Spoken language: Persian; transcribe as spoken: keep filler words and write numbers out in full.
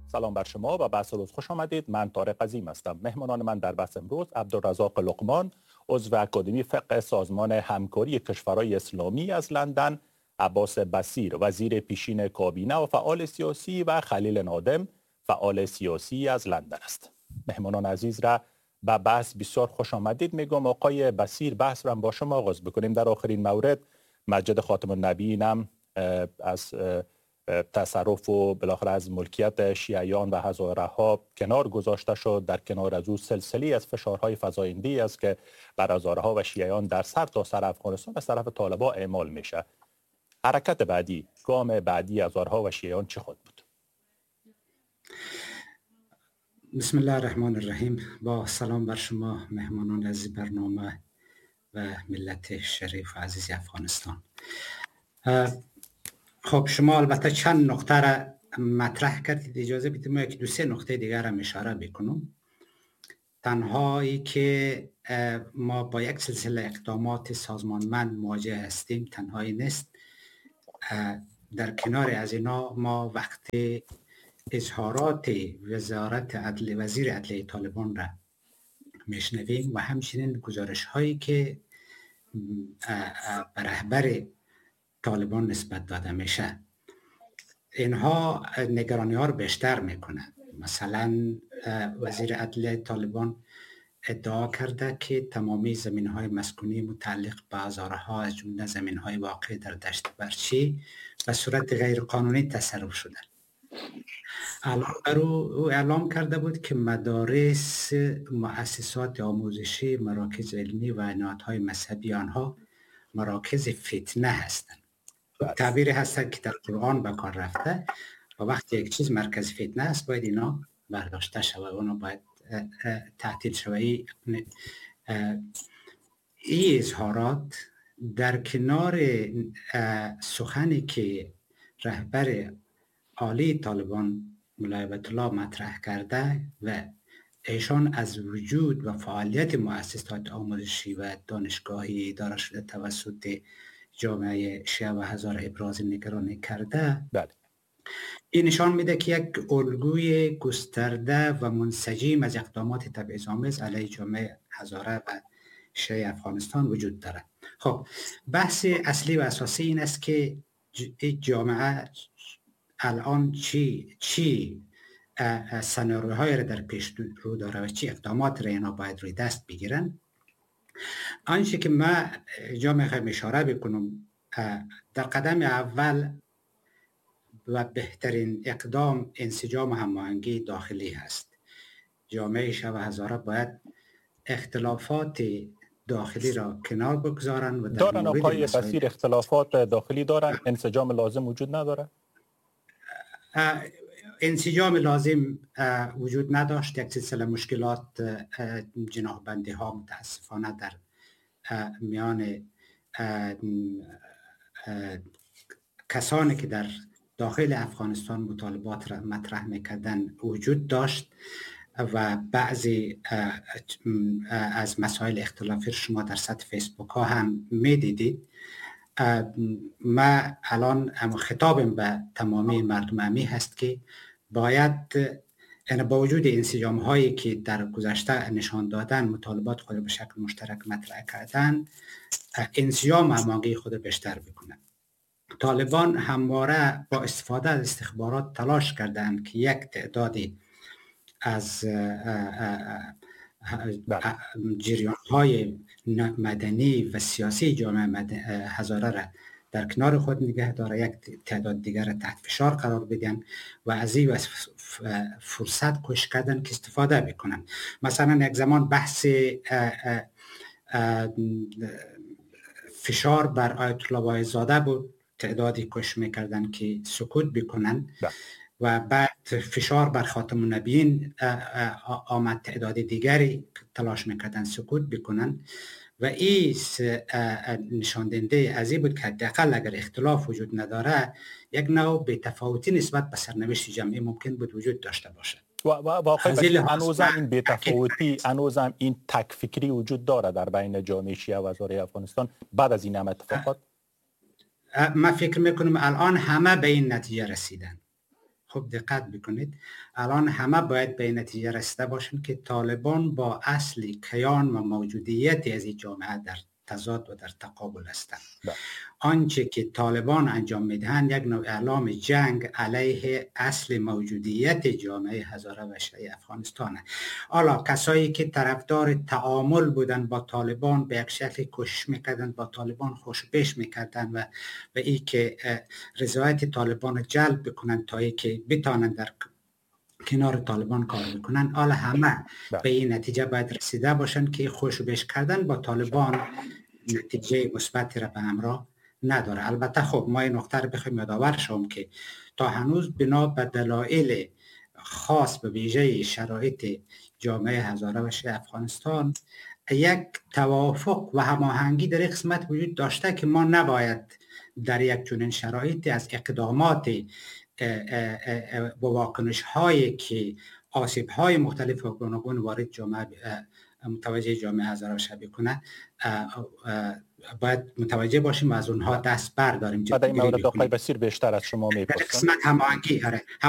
سلام بر شما و بحث روز خوش آمدید. من طارق عظیم هستم. مهمانان من در بحث امروز عبدالرزاق لقمان، عضو اکادمی فقه سازمان همکاری کشورهای اسلامی از لندن، عباس بصیر، وزیر پیشین کابینه و فعال سیاسی، و خلیل نادم، فعال سیاسی از لندن است. مهمانان عزیز را به بحث بسیار خوش آمدید میگم. آقای بصیر، بحث را با شما آغاز بکنیم. در آخرین مورد مسجد خاتم النبیین هم از تصرف و بالاخره از ملکیت شیعیان و هزاره ها کنار گذاشته شد. در کنار از او سلسله از فشارهای فزاینده‌ای است که بر هزاره ها و شیعیان در سر تا سر افغانستان از طرف طالبان اعمال میشه. حرکت بعدی، گام بعدی هزاره ها و شیعیان چه خود بود؟ بسم الله الرحمن الرحیم. با سلام بر شما مهمانان عزیز برنامه و ملت شریف و عزیز افغانستان. خب شما البته چند نقطه را مطرح کردید، اجازه بدید ما یک دو سه نقطه دیگر را اشاره بکنم. تنهایی که ما با یک سلسله اقدامات سازمانمند مواجه هستیم تنهایی نیست. در کنار از اینا ما وقتی اظهارات وزارت عدل وزیر عدلیه طالبان را میشنویم و همچنین گزارش هایی که به رهبر طالبان نسبت داده میشه، اینها نگرانی ها رو بیشتر میکنه. مثلا وزیر عدلیه طالبان ادعا کرده که تمامی زمین های مسکونی متعلق به هزاره ها از جمله زمین های واقع در دشت برچی به صورت غیر قانونی تصرف شده. او اعلام کرده بود که مدارس، مؤسسات آموزشی، مراکز علمی و عنایت‌های مذهبی آنها مراکز فتنه هستند. تعبیری هست که در قرآن به کار رفته و وقتی یک چیز مرکز فتنه است باید اینا برداشته شود، اونا باید تعطیل شود. این اظهارات در کنار سخنی که رهبر عالی طالبان مولای بیت الله مطرح کرده و ایشان از وجود و فعالیت مؤسسات آموزشی و دانشگاهی اداره شده توسط جامعه شیعه و هزاره ابراز نگرانی کرده، بله. این نشان میده که یک الگوی گسترده و منسجم از اقدامات تبعیض‌آمیز علیه جامعه هزاره و شیعه افغانستان وجود دارد. خب بحث اصلی و اساسی این است که جامعه الان چی چی سناریوهای را در پیش رو داره و چی اقدامات را اینا باید روی دست بگیرن. آنچه که ما جا میخوایم اشاره بکنم، در قدم اول و بهترین اقدام انسجام و هماهنگی داخلی هست. جامعه شیعه و هزاره باید اختلافات داخلی را کنار بگذارن و در دارن. آقای بصیر اختلافات داخلی دارن، انسجام لازم وجود نداره؟ انسجام لازم وجود نداشت. یک سلسله مشکلات، جناح‌بندی ها متاسفانه در میان کسانی که در داخل افغانستان مطالبات را مطرح میکردن وجود داشت و بعضی از مسائل اختلافی شما در سطح فیسبوک ها هم میدیدید. ما الان خطابم به تمامی مردم امی هست که باید یعنی با وجود انسجام هایی که در گذشته نشان دادن، مطالبات خود به شکل مشترک مطرح کردن، انسجام و هماهنگی خود بیشتر بکنن. طالبان همواره با استفاده از استخبارات تلاش کردند که یک تعدادی از جریان های مدنی و سیاسی جامعه هزاره را در کنار خود نگه داره، یک تعداد دیگر را تحت فشار قرار بدن و از این فرصت کوشش کردن که استفاده بکنن. مثلا یک زمان بحث فشار بر آیت الله بهزاده بود، تعدادی کوشش میکردن که سکوت بکنن و بعد فشار بر خاتم النبیین آمد، تعدادی دیگری تلاش میکردن سکوت بکنن و این نشان دهنده از این بود که حداقل اگر اختلاف وجود نداره یک نوع بی‌تفاوتی نسبت به سرنوشت جمعی ممکن بود وجود داشته باشه. و واقعا هنوزم این بی‌تفاوتی، هنوزم این تک فکری وجود داره در بین جامعه شیعه و هزاره افغانستان بعد از این همه اتفاقات؟ من فکر میکنم الان همه به این نتیجه رسیدن. خوب دقت بکنید، الان همه باید به این نتیجه رسیده باشند که طالبان با اصل کیان و موجودیت از این جامعه در تضاد و در تقابل هستند. آنچه که طالبان انجام میدهند یک نوع اعلام جنگ علیه اصل موجودیت جامعه هزاره و شیعه افغانستان است. حالا کسایی که طرفدار تعامل بودن با طالبان به یک شکل کوشش میکردن با طالبان خوشبش میکردن و به این که رضایت طالبان جلب بکنن تا ای که بتانن در کنار طالبان کار بکنن، حالا همه به این نتیجه باید رسیده باشن که خوشبش کردن با طالبان نتیجه مثبتی را به همراه نداره. البته خب ما این نکته رو بخوایم یادآور شوم که تا هنوز بنا به دلایل خاص به ویژه شرایط جامعه هزاره و شیعه افغانستان یک توافق و هماهنگی در این قسمت وجود داشته که ما نباید در یک چنین شرایطی از اقدامات با واکنش هایی که آسیب های مختلف و گوناگون وارد جامعه متوجه جامعه هزاره و شیعه کنه باید متوجه باشیم و از اونها دست برداریم. بعد این مورد آقای بصیر بیشتر از شما میپرسم. قسمت هماهنگی آره